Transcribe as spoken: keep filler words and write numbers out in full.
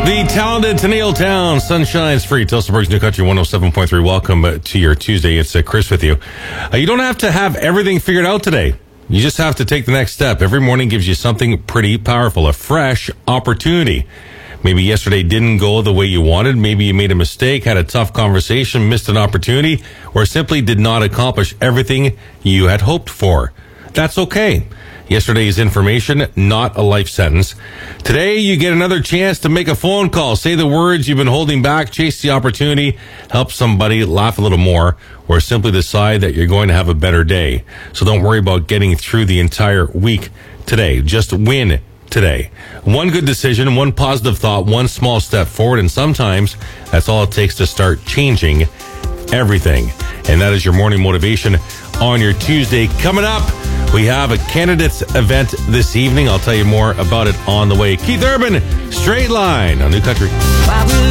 The talented Tenille Town, Sunshine's Free, Telstra New Country one oh seven point three. Welcome to your Tuesday. It's uh, Chris with you. Uh, you don't have to have everything figured out today. You just have to take the next step. Every morning gives you something pretty powerful, a fresh opportunity. Maybe yesterday didn't go the way you wanted. Maybe you made a mistake, had a tough conversation, missed an opportunity, or simply did not accomplish everything you had hoped for. That's okay. Yesterday's information, not a life sentence. Today, you get another chance to make a phone call. Say the words you've been holding back, chase the opportunity, help somebody, laugh a little more, or simply decide that you're going to have a better day. So don't worry about getting through the entire week today. Just win today. One good decision, one positive thought, one small step forward, and sometimes that's all it takes to start changing everything. And that is your morning motivation on your Tuesday. Coming up, we have a candidates event this evening. I'll tell you more about it on the way. Keith Urban, Straight Line on New Country.